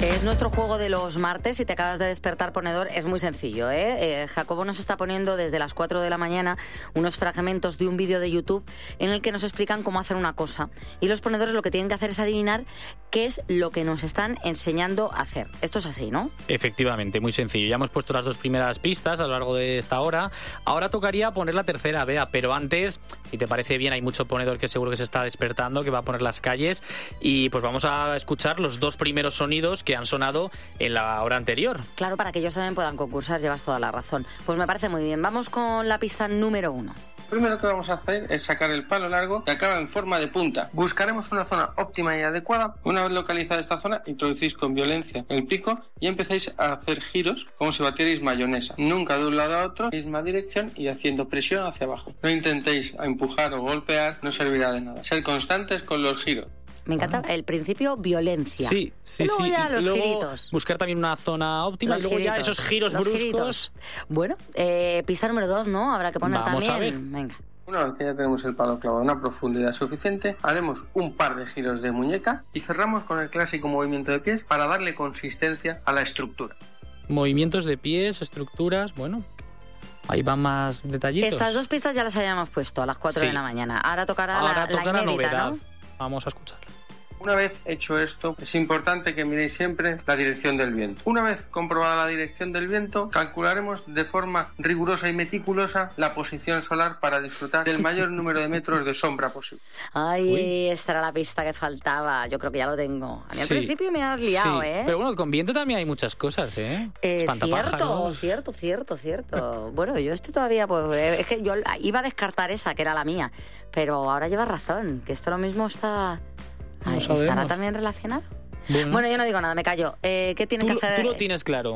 Es nuestro juego de los martes. Si te acabas de despertar, ponedor, es muy sencillo, ¿eh? Jacobo nos está poniendo desde las 4 de la mañana unos fragmentos de un vídeo de YouTube en el que nos explican cómo hacer una cosa. Y los ponedores lo que tienen que hacer es adivinar qué es lo que nos están enseñando a hacer. Esto es así, ¿no? Efectivamente, muy sencillo. Ya hemos puesto las 2 primeras pistas a lo largo de esta hora. Ahora tocaría poner la tercera, Bea, pero antes, si te parece bien, hay mucho ponedor que seguro que se está despertando, que va a poner las calles, y pues vamos a escuchar los 2 primeros sonidos que han sonado en la hora anterior. Claro, para que ellos también puedan concursar, llevas toda la razón. Pues me parece muy bien. Vamos con la pista número 1. Lo primero que vamos a hacer es sacar el palo largo que acaba en forma de punta. Buscaremos una zona óptima y adecuada. Una vez localizada esta zona, introducís con violencia el pico y empezáis a hacer giros como si batierais mayonesa. Nunca de un lado a otro, misma dirección y haciendo presión hacia abajo. No intentéis empujar o golpear, no servirá de nada. Ser constantes con los giros. Me encanta el principio violencia. Sí. Luego ya los luego giritos. Buscar también una zona óptima y luego ya esos giros bruscos. Giritos. Bueno, pista número 2, ¿no? Habrá que poner Vamos también. A ver. Venga. Una vez que ya tenemos el palo clavado a una profundidad suficiente, haremos un par de giros de muñeca y cerramos con el clásico movimiento de pies para darle consistencia a la estructura. Movimientos de pies, estructuras, bueno, ahí van más detallitos. Estas 2 pistas ya las habíamos puesto a las 4 de la mañana. Ahora tocará la inédita, novedad, ¿no? Vamos a escucharla. Una vez hecho esto, es importante que miréis siempre la dirección del viento. Una vez comprobada la dirección del viento, calcularemos de forma rigurosa y meticulosa la posición solar para disfrutar del mayor número de metros de sombra posible. Ay, esta era la pista que faltaba. Yo creo que ya lo tengo. A mí al principio me has liado, ¿eh? Pero bueno, con viento también hay muchas cosas, ¿eh? Espantapájaros. Cierto. Bueno, yo estoy todavía... Pues, es que yo iba a descartar esa, que era la mía. Pero ahora llevas razón, que esto lo mismo está... Ay, ¿estará también relacionado? Bueno, yo no digo nada, me callo. ¿Qué tiene que hacer? Tú lo tienes claro.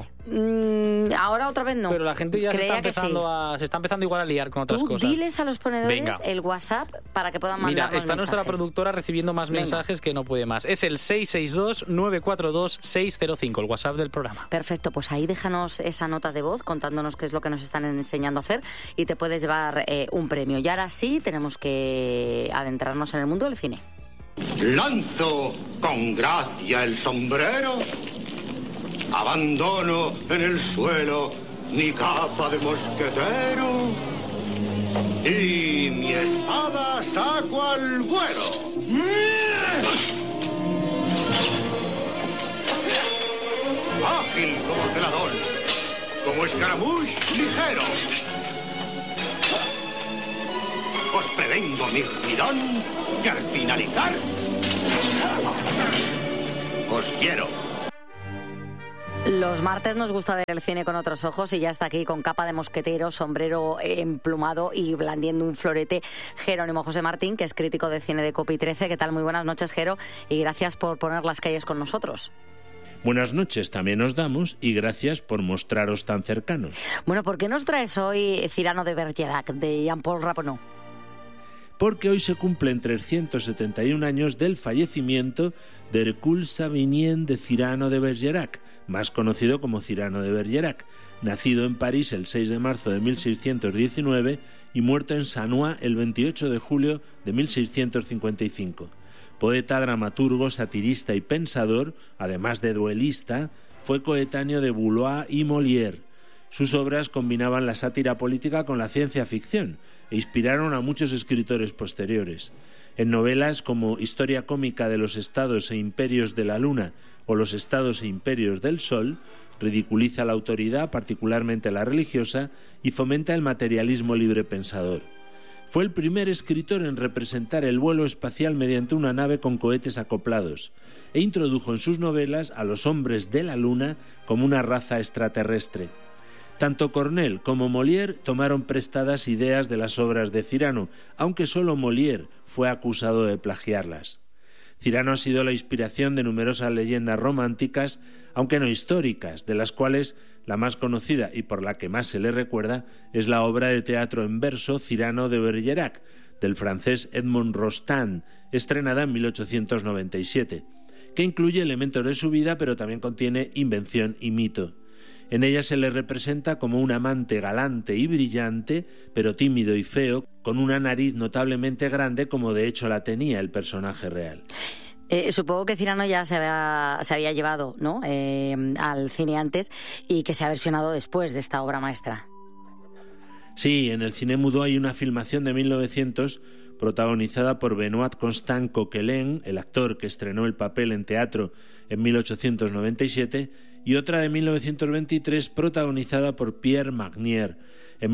Ahora otra vez no. Pero la gente ya se está empezando igual a liar con otras cosas. Diles a los ponedores el WhatsApp para que puedan mandarnos mensajes. Mira, está nuestra productora recibiendo más mensajes que no puede más. Es el 662-942-605, el WhatsApp del programa. Perfecto, pues ahí déjanos esa nota de voz contándonos qué es lo que nos están enseñando a hacer y te puedes llevar un premio. Y ahora sí, tenemos que adentrarnos en el mundo del cine. Lanzo con gracia el sombrero, abandono en el suelo mi capa de mosquetero y mi espada saco al vuelo. Ágil como telador, como escaramuz ligero. Os prevengo mi mirón que al finalizar os quiero. Los martes nos gusta ver el cine con otros ojos y ya está aquí con capa de mosquetero, sombrero emplumado y blandiendo un florete Jerónimo José Martín, que es crítico de cine de Copi 13. ¿Qué tal? Muy buenas noches, Jero, y gracias por poner las calles con nosotros. Buenas noches también os damos y gracias por mostraros tan cercanos. Bueno, ¿por qué nos traes hoy Cyrano de Bergerac, de Jean-Paul Rappeneau? Porque hoy se cumplen 371 años del fallecimiento de Hercule Savinien de Cyrano de Bergerac, más conocido como Cyrano de Bergerac, nacido en París el 6 de marzo de 1619 y muerto en Sannois el 28 de julio de 1655. Poeta, dramaturgo, satirista y pensador, además de duelista, fue coetáneo de Boulois y Molière. Sus obras combinaban la sátira política con la ciencia ficción e inspiraron a muchos escritores posteriores. En novelas como Historia cómica de los estados e imperios de la luna o Los estados e imperios del sol, ridiculiza la autoridad, particularmente la religiosa, y fomenta el materialismo librepensador. Fue el primer escritor en representar el vuelo espacial mediante una nave con cohetes acoplados e introdujo en sus novelas a los hombres de la luna como una raza extraterrestre. Tanto Corneille como Molière tomaron prestadas ideas de las obras de Cyrano, aunque solo Molière fue acusado de plagiarlas. Cyrano ha sido la inspiración de numerosas leyendas románticas, aunque no históricas, de las cuales la más conocida y por la que más se le recuerda es la obra de teatro en verso Cyrano de Bergerac, del francés Edmond Rostand, estrenada en 1897, que incluye elementos de su vida pero también contiene invención y mito. En ella se le representa como un amante galante y brillante, pero tímido y feo, con una nariz notablemente grande como de hecho la tenía el personaje real. Supongo que Cyrano ya se había llevado, ¿no?, al cine antes y que se ha versionado después de esta obra maestra. Sí, en el cine mudo hay una filmación de 1900 protagonizada por Benoît Constant Coquelin, el actor que estrenó el papel en teatro en 1897, y otra de 1923 protagonizada por Pierre Magnier. En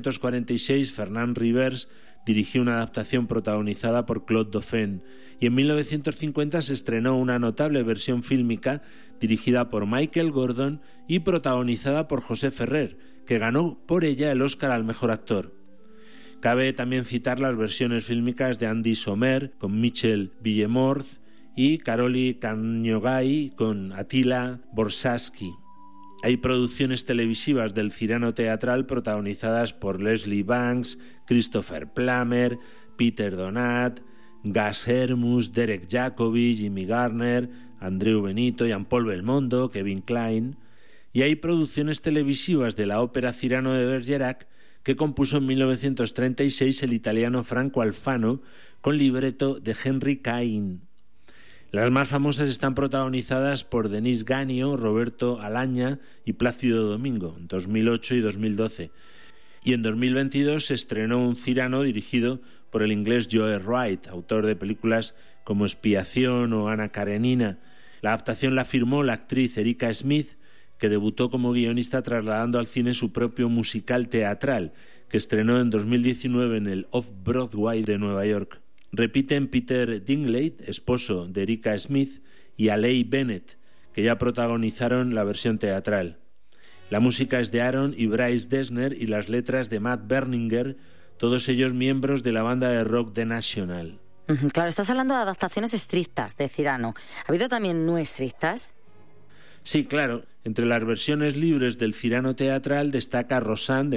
1946, Fernand Rivers dirigió una adaptación protagonizada por Claude Dauphin, y en 1950 se estrenó una notable versión fílmica dirigida por Michael Gordon y protagonizada por José Ferrer, que ganó por ella el Oscar al mejor actor. Cabe también citar las versiones fílmicas de Andy Sommer con Michel Villemort y Karoli Kagnogai con Attila Borsaski. Hay producciones televisivas del Cyrano teatral protagonizadas por Leslie Banks, Christopher Plummer, Peter Donat, Gus Hermus, Derek Jacobi, Jimmy Garner, Andreu Benito, Jean-Paul Belmondo, Kevin Kline. Y hay producciones televisivas de la ópera Cyrano de Bergerac que compuso en 1936 el italiano Franco Alfano con libreto de Henry Cain. Las más famosas están protagonizadas por Denise Gagno, Roberto Alaña y Plácido Domingo, en 2008 y 2012. Y en 2022 se estrenó un Cyrano dirigido por el inglés Joe Wright, autor de películas como Expiación o Ana Karenina. La adaptación la firmó la actriz Erika Smith, que debutó como guionista trasladando al cine su propio musical teatral, que estrenó en 2019 en el Off-Broadway de Nueva York. Repiten Peter Dinklage, esposo de Erika Smith, y Alei Bennett, que ya protagonizaron la versión teatral. La música es de Aaron y Bryce Dessner y las letras de Matt Berninger, todos ellos miembros de la banda de rock The National. Claro, estás hablando de adaptaciones estrictas de Cyrano. ¿Ha habido también no estrictas? Sí, claro. Entre las versiones libres del Cyrano teatral destaca Rosanne, de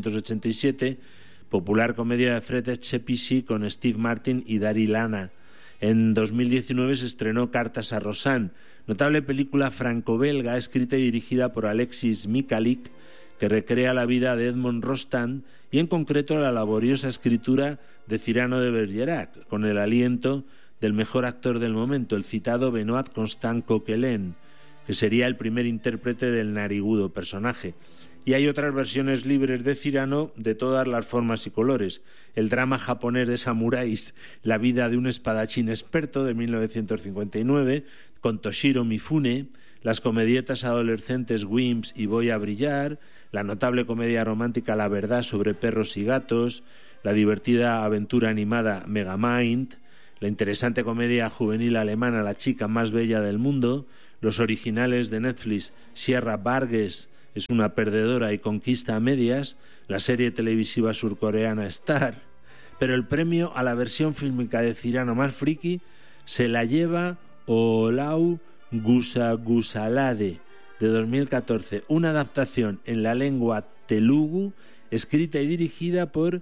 1987, popular comedia de Fred Escapisi con Steve Martin y Daryl Hannah. En 2019 se estrenó Cartas a Rosanne, notable película franco-belga escrita y dirigida por Alexis Michalik, que recrea la vida de Edmond Rostand y en concreto la laboriosa escritura de Cyrano de Bergerac, con el aliento del mejor actor del momento, el citado Benoît Constant Coquelin, que sería el primer intérprete del narigudo personaje. Y hay otras versiones libres de Cyrano de todas las formas y colores. El drama japonés de samuráis, La vida de un espadachín experto, de 1959, con Toshiro Mifune, las comedietas adolescentes Wimps y Voy a brillar, la notable comedia romántica La verdad sobre perros y gatos, la divertida aventura animada Megamind, la interesante comedia juvenil alemana La chica más bella del mundo, los originales de Netflix Sierra Burgess es una perdedora y conquista a medias, la serie televisiva surcoreana Star, pero el premio a la versión fílmica de Cyrano más friki se la lleva Olau Gusagusalade, de 2014, una adaptación en la lengua telugu escrita y dirigida por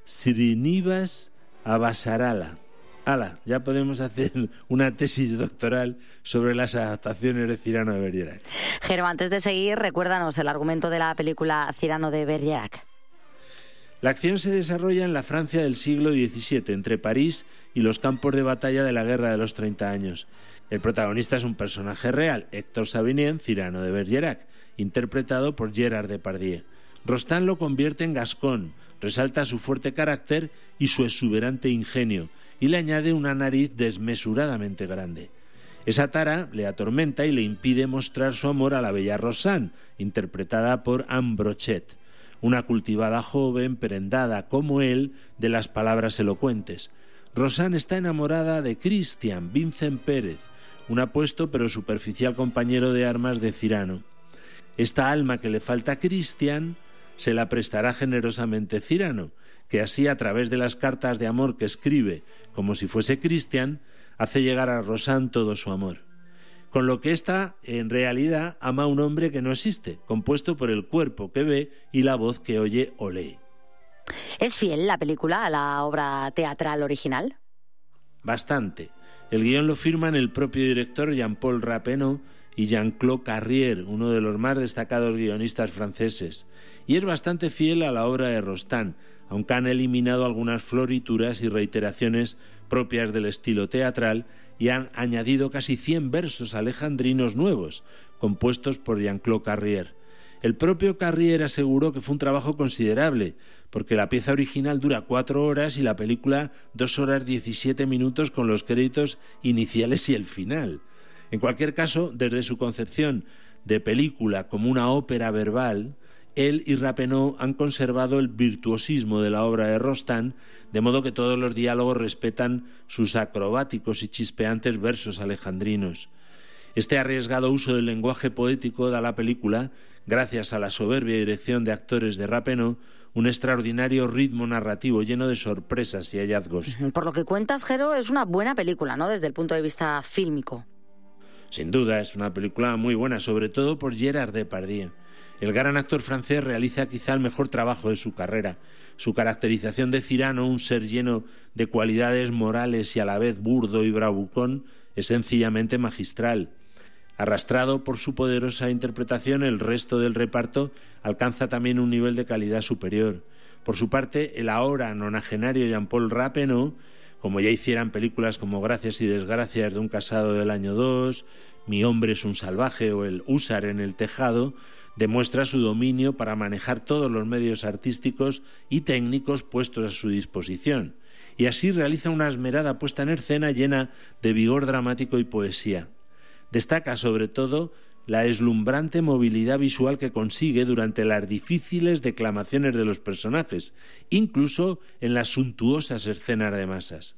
Srinivas Abasarala. ¡Hala! Ya podemos hacer una tesis doctoral sobre las adaptaciones de Cyrano de Bergerac. Jero, antes de seguir, recuérdanos el argumento de la película Cyrano de Bergerac. La acción se desarrolla en la Francia del siglo XVII, entre París y los campos de batalla de la Guerra de los 30 años. El protagonista es un personaje real, Héctor Savinien, Cyrano de Bergerac, interpretado por Gérard Depardieu. Rostand lo convierte en gascón, resalta su fuerte carácter y su exuberante ingenio, y le añade una nariz desmesuradamente grande. Esa tara le atormenta y le impide mostrar su amor a la bella Rosanne, interpretada por Anne Brochet, una cultivada joven prendada como él de las palabras elocuentes. Rosanne está enamorada de Christian Vincent Pérez, un apuesto pero superficial compañero de armas de Cyrano. Esta alma que le falta a Christian se la prestará generosamente Cyrano, que así, a través de las cartas de amor que escribe como si fuese Christian, hace llegar a Rosanne todo su amor. Con lo que ésta, en realidad, ama a un hombre que no existe, compuesto por el cuerpo que ve y la voz que oye o lee. ¿Es fiel la película a la obra teatral original? Bastante. El guión lo firman el propio director Jean-Paul Rappeneau y Jean-Claude Carrière, uno de los más destacados guionistas franceses, y es bastante fiel a la obra de Rostand, aunque han eliminado algunas florituras y reiteraciones propias del estilo teatral y han añadido casi 100 versos alejandrinos nuevos, compuestos por Jean-Claude Carrier. El propio Carrier aseguró que fue un trabajo considerable, porque la pieza original dura 4 horas y la película 2 horas 17 minutos con los créditos iniciales y el final. En cualquier caso, desde su concepción de película como una ópera verbal, él y Rappeneau han conservado el virtuosismo de la obra de Rostand, de modo que todos los diálogos respetan sus acrobáticos y chispeantes versos alejandrinos. Este arriesgado uso del lenguaje poético da a la película, gracias a la soberbia dirección de actores de Rappeneau, un extraordinario ritmo narrativo lleno de sorpresas y hallazgos. Por lo que cuentas, Jero, es una buena película, ¿no?, desde el punto de vista fílmico. Sin duda, es una película muy buena, sobre todo por Gérard Depardieu. El gran actor francés realiza quizá el mejor trabajo de su carrera. Su caracterización de Cyrano, un ser lleno de cualidades morales y a la vez burdo y bravucón, es sencillamente magistral. Arrastrado por su poderosa interpretación, el resto del reparto alcanza también un nivel de calidad superior. Por su parte, el ahora nonagenario Jean-Paul Rappeneau, como ya hicieran películas como Gracias y desgracias de un casado del año 2, Mi hombre es un salvaje o El húsar en el tejado, demuestra su dominio para manejar todos los medios artísticos y técnicos puestos a su disposición, y así realiza una esmerada puesta en escena llena de vigor dramático y poesía. Destaca sobre todo la deslumbrante movilidad visual que consigue durante las difíciles declamaciones de los personajes, incluso en las suntuosas escenas de masas.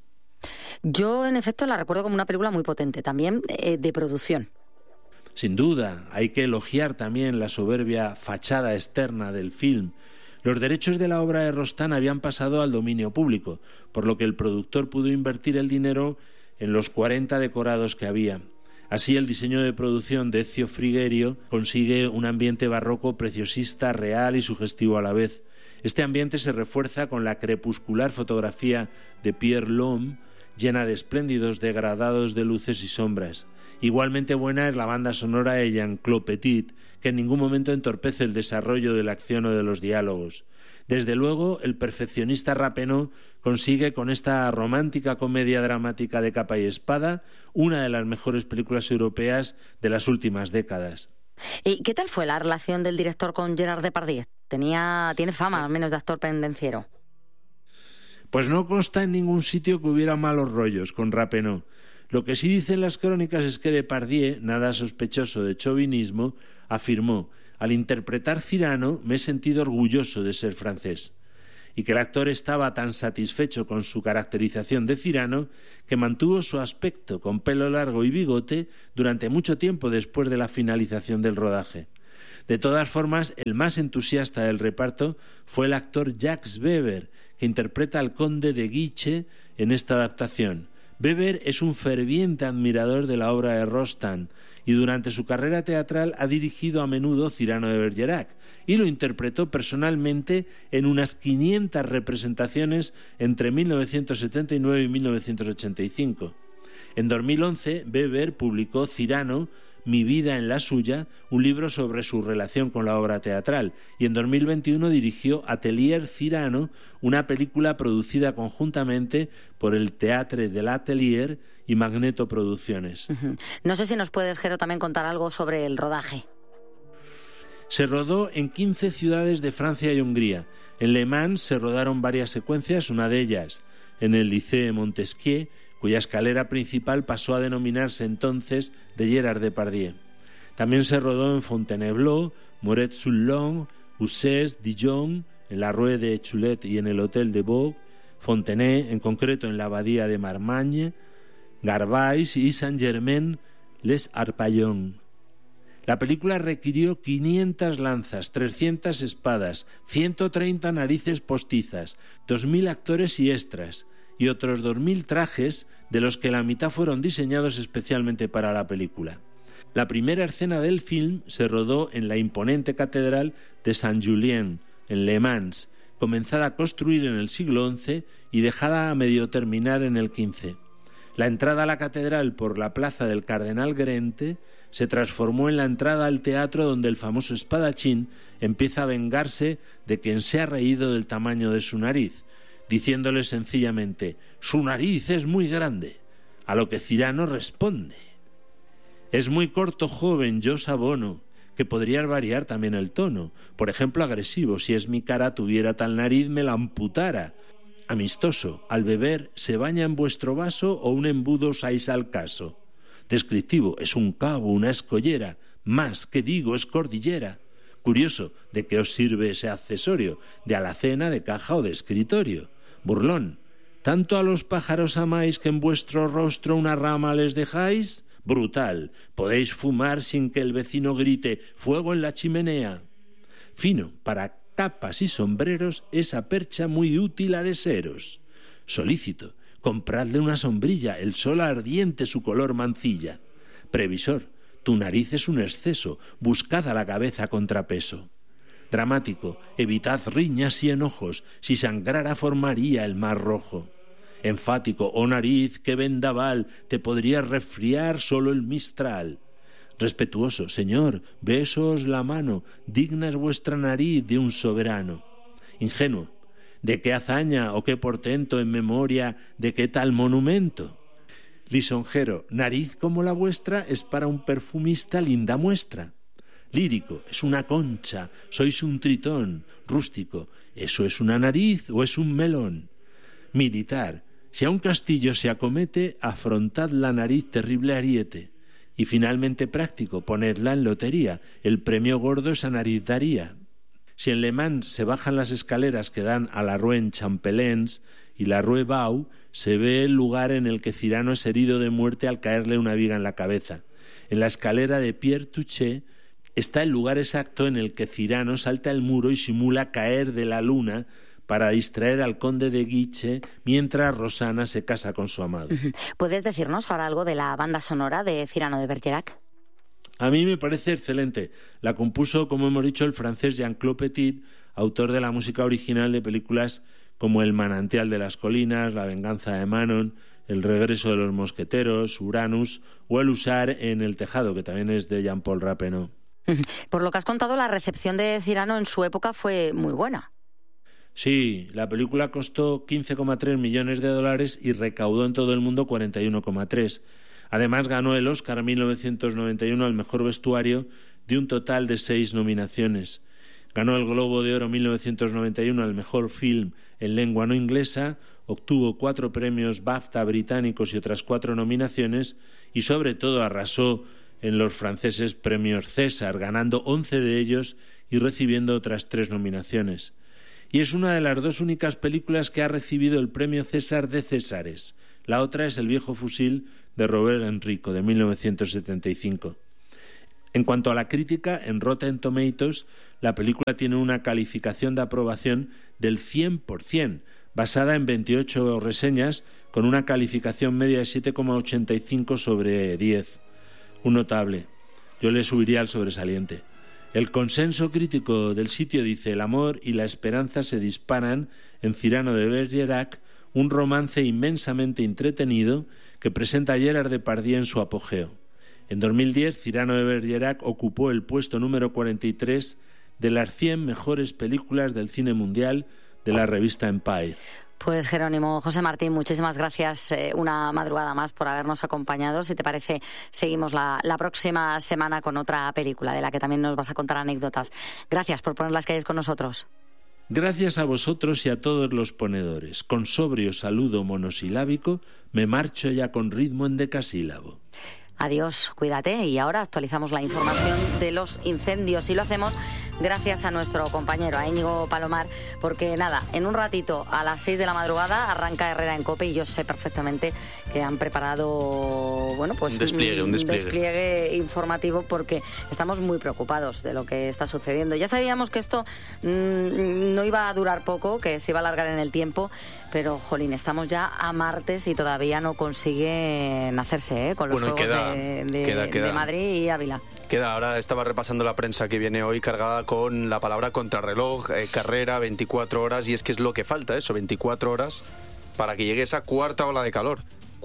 Yo, en efecto, la recuerdo como una película muy potente, también de producción. Sin duda, hay que elogiar también la soberbia fachada externa del film. Los derechos de la obra de Rostand habían pasado al dominio público, por lo que el productor pudo invertir el dinero en los 40 decorados que había. Así, el diseño de producción de Ezio Frigerio consigue un ambiente barroco preciosista, real y sugestivo a la vez. Este ambiente se refuerza con la crepuscular fotografía de Pierre Lhomme, llena de espléndidos degradados de luces y sombras. Igualmente buena es la banda sonora de Jean-Claude Petit, que en ningún momento entorpece el desarrollo de la acción o de los diálogos. Desde luego, el perfeccionista Rappeneau consigue con esta romántica comedia dramática de capa y espada una de las mejores películas europeas de las últimas décadas. ¿Y qué tal fue la relación del director con Gérard Depardieu? Tiene fama, al menos, de actor pendenciero. Pues no consta en ningún sitio que hubiera malos rollos con Rappeneau. Lo que sí dicen las crónicas es que Depardieu, nada sospechoso de chauvinismo, afirmó: al interpretar Cyrano me he sentido orgulloso de ser francés, y que el actor estaba tan satisfecho con su caracterización de Cyrano que mantuvo su aspecto con pelo largo y bigote durante mucho tiempo después de la finalización del rodaje. De todas formas, el más entusiasta del reparto fue el actor Jacques Weber, que interpreta al conde de Guiche en esta adaptación. Weber es un ferviente admirador de la obra de Rostand y durante su carrera teatral ha dirigido a menudo Cyrano de Bergerac y lo interpretó personalmente en unas 500 representaciones entre 1979 y 1985. En 2011, Weber publicó Cyrano, Mi vida en la suya, un libro sobre su relación con la obra teatral, y en 2021 dirigió Atelier Cyrano, una película producida conjuntamente por el Théâtre de l'Atelier y Magneto Producciones. No sé si nos puedes, Jero, también contar algo sobre el rodaje. Se rodó en 15 ciudades de Francia y Hungría. En Le Mans se rodaron varias secuencias, una de ellas en el Lycée Montesquieu, cuya escalera principal pasó a denominarse entonces de Gérard Depardieu. También se rodó en Fontainebleau, Moret-sur-Loing, Uzès, Dijon, en la Rue de Chulet y en el Hotel de Bourg, Fontenay, en concreto en la abadía de Marmagne, Garbais y Saint-Germain-les-Arpaillons. La película requirió 500 lanzas, 300 espadas, 130 narices postizas, 2.000 actores y extras, y otros 2.000 trajes, de los que la mitad fueron diseñados especialmente para la película. La primera escena del film se rodó en la imponente catedral de Saint-Julien, en Le Mans, comenzada a construir en el siglo XI y dejada a medio terminar en el XV. La entrada a la catedral por la plaza del Cardenal Gerente se transformó en la entrada al teatro donde el famoso espadachín empieza a vengarse de quien se ha reído del tamaño de su nariz, diciéndole sencillamente: «Su nariz es muy grande», a lo que Cirano responde: es muy corto, joven, yo sabono, que podrías variar también el tono. Por ejemplo, agresivo: si es mi cara tuviera tal nariz me la amputara. Amistoso: al beber, ¿se baña en vuestro vaso o un embudo usáis al caso? Descriptivo: es un cabo, una escollera, más que digo es cordillera. Curioso: ¿de qué os sirve ese accesorio? ¿De alacena, de caja o de escritorio? Burlón: ¿tanto a los pájaros amáis que en vuestro rostro una rama les dejáis? Brutal: podéis fumar sin que el vecino grite fuego en la chimenea. Fino: para capas y sombreros esa percha muy útil ha de seros. Solícito: compradle una sombrilla, el sol ardiente su color mancilla. Previsor: tu nariz es un exceso, buscad a la cabeza contrapeso. Dramático: evitad riñas y enojos, si sangrara formaría el mar rojo. Enfático: oh nariz, qué vendaval, te podría resfriar solo el mistral. Respetuoso: señor, besos la mano, digna es vuestra nariz de un soberano. Ingenuo: ¿de qué hazaña o qué portento en memoria de qué tal monumento? Lisonjero: nariz como la vuestra es para un perfumista linda muestra. Lírico: es una concha, sois un tritón. Rústico: ¿eso es una nariz o es un melón? Militar: si a un castillo se acomete, afrontad la nariz terrible ariete. Y finalmente práctico: ponedla en lotería, el premio gordo esa nariz daría. Si en Le Mans se bajan las escaleras que dan a la Rue en Champelens y la Rue Bau, se ve el lugar en el que Cirano es herido de muerte al caerle una viga en la cabeza. En la escalera de Pierre Touchet está el lugar exacto en el que Cirano salta el muro y simula caer de la luna para distraer al conde de Guiche mientras Rosana se casa con su amado. ¿Puedes decirnos ahora algo de la banda sonora de Cyrano de Bergerac? A mí me parece excelente. La compuso, como hemos dicho, el francés Jean-Claude Petit, autor de la música original de películas como El manantial de las colinas, La venganza de Manon, El regreso de los mosqueteros, Uranus o El husar en el tejado, que también es de Jean-Paul Rappeneau. Por lo que has contado, la recepción de Cyrano en su época fue muy buena. Sí, la película costó 15,3 millones de dólares y recaudó en todo el mundo 41,3. Además, ganó el Oscar en 1991 al mejor vestuario de un total de 6 nominaciones. Ganó el Globo de Oro 1991 al mejor film en lengua no inglesa, obtuvo 4 premios BAFTA británicos y otras 4 nominaciones y sobre todo arrasó en los franceses premios César, ganando 11 de ellos y recibiendo otras 3 nominaciones. Y es una de las 2 únicas películas que ha recibido el premio César de Césares. La otra es El viejo fusil de Robert Enrico, de 1975. En cuanto a la crítica, en Rotten Tomatoes, la película tiene una calificación de aprobación del 100%, basada en 28 reseñas, con una calificación media de 7,85 sobre 10. Un notable. Yo le subiría al sobresaliente. El consenso crítico del sitio dice: el amor y la esperanza se disparan en Cyrano de Bergerac, un romance inmensamente entretenido que presenta a Gerard Depardieu en su apogeo. En 2010, Cyrano de Bergerac ocupó el puesto número 43 de las 100 mejores películas del cine mundial de la revista Empire. Pues Jerónimo, José Martín, muchísimas gracias una madrugada más por habernos acompañado. Si te parece, seguimos la próxima semana con otra película de la que también nos vas a contar anécdotas. Gracias por poner las calles con nosotros. Gracias a vosotros y a todos los ponedores. Con sobrio saludo monosilábico, me marcho ya con ritmo endecasílabo. Adiós, cuídate. Y ahora actualizamos la información de los incendios y lo hacemos gracias a nuestro compañero, a Íñigo Palomar, porque nada, en un ratito a las 6 de la madrugada arranca Herrera en COPE y yo sé perfectamente que han preparado un despliegue informativo porque estamos muy preocupados de lo que está sucediendo. Ya sabíamos que esto no iba a durar poco, que se iba a alargar en el tiempo, pero jolín, estamos ya a martes y todavía no consiguen hacerse con los fuegos de Madrid y Ávila. Ahora estaba repasando la prensa que viene hoy cargada con la palabra contrarreloj, carrera, 24 horas, y es que es lo que falta, eso, 24 horas para que llegue esa cuarta ola de calor.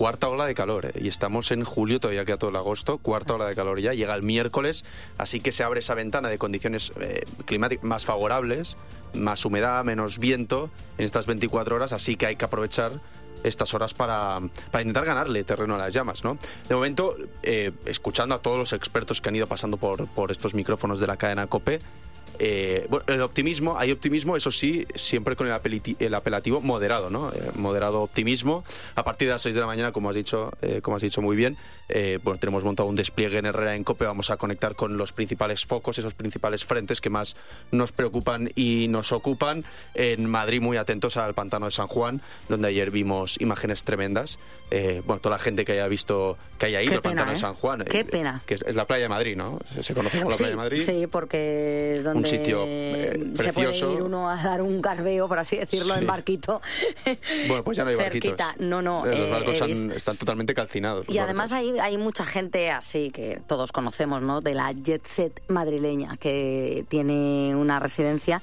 Y estamos en julio, todavía queda todo el agosto, cuarta ola de calor ya, llega el miércoles, así que se abre esa ventana de condiciones climáticas más favorables, más humedad, menos viento en estas 24 horas, así que hay que aprovechar estas horas para intentar ganarle terreno a las llamas, ¿no? De momento, escuchando a todos los expertos que han ido pasando por estos micrófonos de la cadena COPE, bueno, hay optimismo, eso sí, siempre con el apelativo moderado, ¿no? Moderado optimismo. A partir de las 6 de la mañana, como has dicho muy bien, bueno, tenemos montado un despliegue en Herrera en COPE, vamos a conectar con los principales focos, esos principales frentes que más nos preocupan y nos ocupan. En Madrid, muy atentos al pantano de San Juan, donde ayer vimos imágenes tremendas. Bueno, toda la gente que haya ido al pantano de San Juan. Qué pena. Que es la playa de Madrid, ¿no? Se conoce como la playa de Madrid. Sí, porque es donde un sitio precioso. Se puede ir uno a dar un garbeo, por así decirlo, en barquito. Bueno, pues ya no hay barquitos. No. Los barcos están totalmente calcinados. Y además hay mucha gente así, que todos conocemos, ¿no? De la jet set madrileña, que tiene una residencia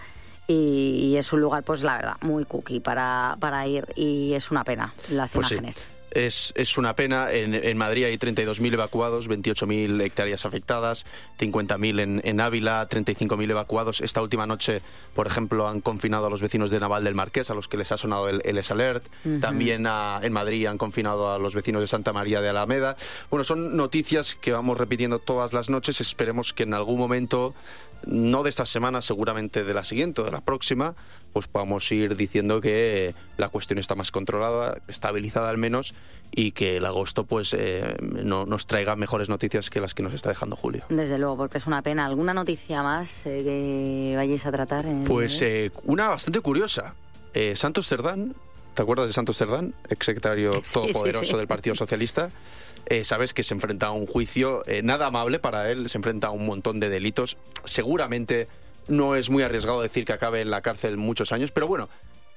y es un lugar, pues la verdad, muy cookie para ir, y es una pena las imágenes. Sí. Es una pena. En Madrid hay 32.000 evacuados, 28.000 hectáreas afectadas, 50.000 en Ávila, 35.000 evacuados. Esta última noche, por ejemplo, han confinado a los vecinos de Naval del Marqués, a los que les ha sonado el S-Alert. También en Madrid han confinado a los vecinos de Santa María de Alameda. Bueno, son noticias que vamos repitiendo todas las noches. Esperemos que en algún momento, no de esta semana, seguramente de la siguiente o de la próxima, pues podamos ir diciendo que la cuestión está más controlada, estabilizada al menos, y que el agosto pues nos traiga mejores noticias que las que nos está dejando julio. Desde luego, porque es una pena. ¿Alguna noticia más que vayáis a tratar? Pues una bastante curiosa. Santos Cerdán, ¿te acuerdas de Santos Cerdán? Exsecretario todopoderoso del Partido Socialista. Sabes que se enfrenta a un juicio nada amable para él, se enfrenta a un montón de delitos. Seguramente no es muy arriesgado decir que acabe en la cárcel muchos años, pero bueno,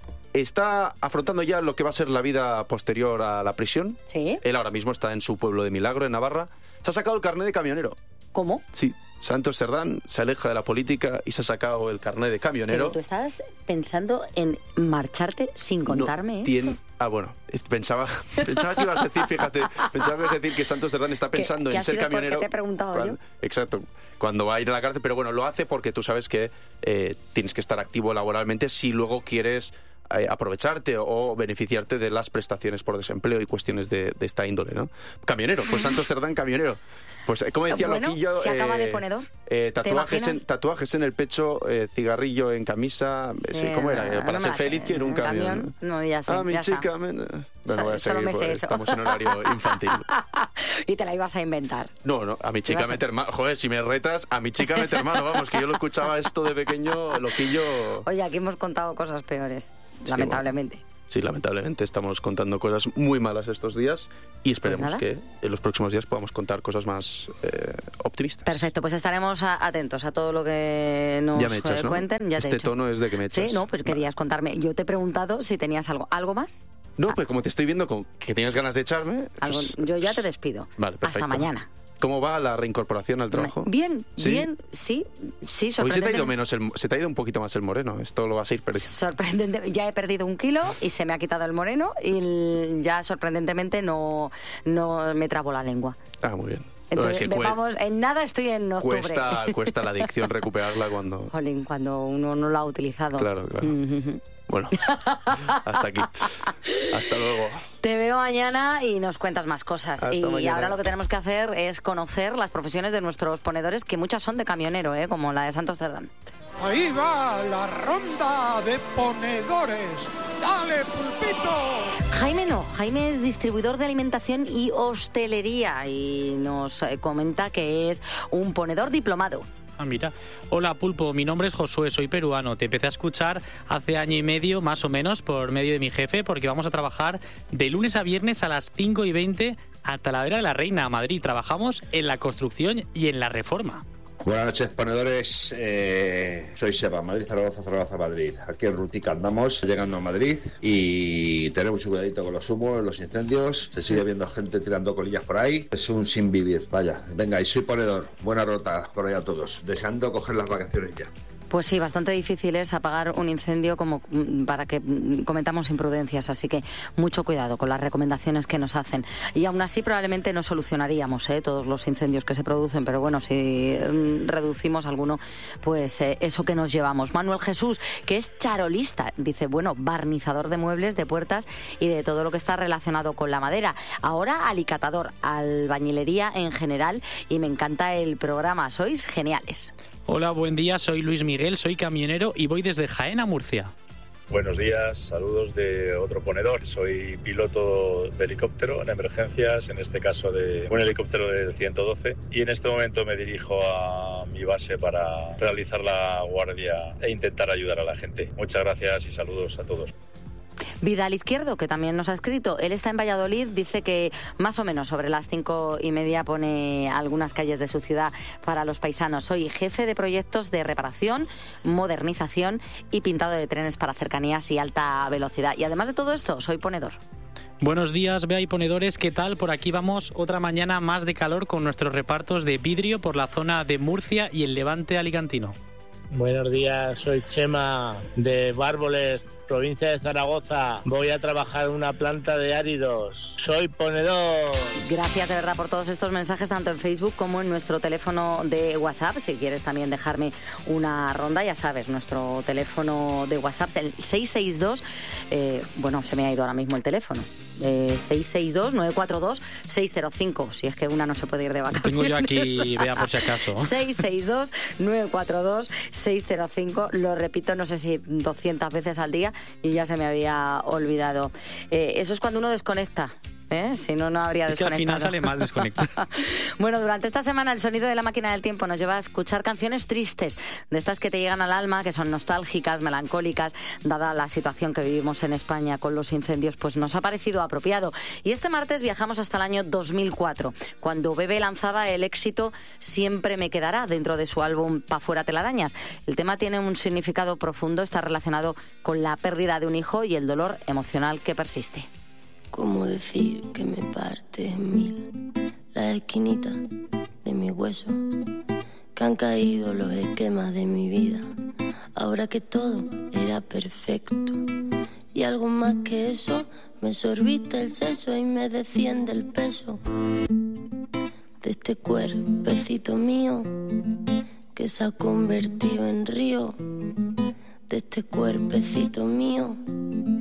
está afrontando ya lo que va a ser la vida posterior a la prisión. Sí. Él ahora mismo está en su pueblo de Milagro, en Navarra. Se ha sacado el carnet de camionero. ¿Cómo? Sí. Santos Cerdán se aleja de la política y se ha sacado el carnet de camionero. Pero tú estabas pensando en marcharte sin contarme esto. Bueno, pensaba que ibas a decir, fíjate, pensaba que ibas a decir que Santos Cerdán está pensando en ser camionero. ¿Qué te he preguntado yo? Exacto, cuando va a ir a la cárcel, pero bueno, lo hace porque tú sabes que tienes que estar activo laboralmente si luego quieres aprovecharte o beneficiarte de las prestaciones por desempleo y cuestiones de esta índole, ¿no? Camionero, pues Santos Cerdán, camionero. Pues como decía Loquillo, se acaba de ponedor. Tatuajes en el pecho, cigarrillo en camisa. Sí, ¿cómo era? Para ser feliz quiero un camión. No, ya sé. Mi chica. Bueno, voy a seguir, porque estamos en horario infantil. Y te la ibas a inventar. No, a mi chica mete hermano. Joder, si me retas, a mi chica mete hermano. Vamos, que yo lo escuchaba esto de pequeño, Loquillo. Oye, aquí hemos contado cosas peores, lamentablemente. Bueno. Sí, lamentablemente estamos contando cosas muy malas estos días y esperemos que en los próximos días podamos contar cosas más optimistas. Perfecto, pues estaremos atentos a todo lo que nos cuenten. Ya este tono es de que me echas. Sí, no, pero querías contarme. Yo te he preguntado si tenías algo más. No, pues como te estoy viendo que tienes ganas de echarme... Pues, yo ya te despido. Vale, perfecto. Hasta mañana. ¿Cómo va la reincorporación al trabajo? Bien, sí, sorprendente. Hoy se te ha ido un poquito más el moreno, esto lo vas a ir perdiendo. Sorprendente, ya he perdido 1 kilo y se me ha quitado el moreno y ya sorprendentemente no me trabo la lengua. Ah, muy bien. Entonces, vamos, en nada estoy en octubre. Cuesta la adicción recuperarla cuando... Jolín, cuando uno no lo ha utilizado. Claro. Bueno, hasta aquí. Hasta luego. Te veo mañana y nos cuentas más cosas. Mañana. Ahora lo que tenemos que hacer es conocer las profesiones de nuestros ponedores, que muchas son de camionero, como la de Santos Cerdán. Ahí va la ronda de ponedores. ¡Dale, pulpito! Jaime es distribuidor de alimentación y hostelería y nos comenta que es un ponedor diplomado. Ah, mira. Hola, Pulpo. Mi nombre es Josué, soy peruano. Te empecé a escuchar hace 1 año y medio, más o menos, por medio de mi jefe, porque vamos a trabajar de lunes a viernes a las 5:20 a Talavera de la Reina, a Madrid. Trabajamos en la construcción y en la reforma. Buenas noches, ponedores. Soy Seba, Madrid, Zaragoza, Madrid. Aquí en Rutica andamos, llegando a Madrid y tener mucho cuidadito con los humos, los incendios. Se sigue viendo gente tirando colillas por ahí. Es un sin vivir, vaya. Venga, y soy ponedor. Buena rota por ahí a todos. Deseando coger las vacaciones ya. Pues sí, bastante difícil es apagar un incendio como para que cometamos imprudencias, así que mucho cuidado con las recomendaciones que nos hacen. Y aún así probablemente no solucionaríamos todos los incendios que se producen, pero bueno, si reducimos alguno, pues eso que nos llevamos. Manuel Jesús, que es charolista, dice, bueno, barnizador de muebles, de puertas y de todo lo que está relacionado con la madera. Ahora alicatador, albañilería en general, y me encanta el programa, sois geniales. Hola, buen día, soy Luis Miguel, soy camionero y voy desde Jaén a Murcia. Buenos días, saludos de otro ponedor. Soy piloto de helicóptero en emergencias, en este caso de un helicóptero del 112, y en este momento me dirijo a mi base para realizar la guardia e intentar ayudar a la gente. Muchas gracias y saludos a todos. Vidal Izquierdo, que también nos ha escrito, él está en Valladolid, dice que más o menos sobre las 5:30 pone algunas calles de su ciudad para los paisanos. Soy jefe de proyectos de reparación, modernización y pintado de trenes para cercanías y alta velocidad. Y además de todo esto, soy ponedor. Buenos días, Bea y ponedores, ¿qué tal? Por aquí vamos otra mañana más de calor con nuestros repartos de vidrio por la zona de Murcia y el Levante alicantino. Buenos días, soy Chema de Bárboles, provincia de Zaragoza. Voy a trabajar en una planta de áridos. Soy ponedor. Gracias de verdad por todos estos mensajes, tanto en Facebook como en nuestro teléfono de WhatsApp. Si quieres también dejarme una ronda, ya sabes, nuestro teléfono de WhatsApp es el 662, bueno, se me ha ido ahora mismo el teléfono. 662-942-605, si es que una no se puede ir de vacaciones. Tengo yo aquí, vea por si acaso. 662-942-605, lo repito, no sé si 200 veces al día y ya se me había olvidado. Eso es cuando uno desconecta. Si no, no habría desconectado. Es que al final sale mal desconectar. Bueno, durante esta semana el sonido de la máquina del tiempo nos lleva a escuchar canciones tristes, de estas que te llegan al alma, que son nostálgicas, melancólicas, dada la situación que vivimos en España con los incendios, pues nos ha parecido apropiado. Y este martes viajamos hasta el año 2004, cuando Bebe lanzaba el éxito Siempre me quedará, dentro de su álbum Pa' fuera telarañas. El tema tiene un significado profundo, está relacionado con la pérdida de un hijo y el dolor emocional que persiste. ¿Cómo decir que me parte en mil las esquinitas de mi hueso? Que han caído los esquemas de mi vida, ahora que todo era perfecto. Y algo más que eso, me sorbiste el seso y me desciende el peso de este cuerpecito mío que se ha convertido en río, de este cuerpecito mío